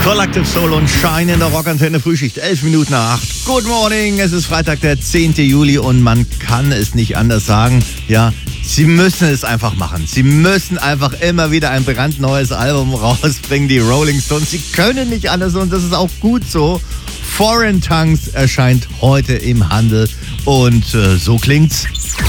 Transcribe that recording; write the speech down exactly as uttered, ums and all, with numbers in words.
Collective Soul und Shine in der Rockantenne Frühschicht. Elf Minuten nach acht. Good morning. Es ist Freitag, der zehnte Juli und man kann es nicht anders sagen. Ja, sie müssen es einfach machen. Sie müssen einfach immer wieder ein brandneues Album rausbringen, die Rolling Stones. Sie können nicht anders und das ist auch gut so. Foreign Tongues erscheint heute im Handel und äh, so klingt's.